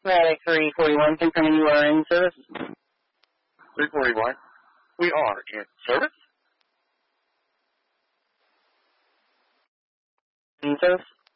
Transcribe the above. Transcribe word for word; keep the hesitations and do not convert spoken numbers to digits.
Attic three forty-one, confirming you are in service. three forty-one, we are in service. In service.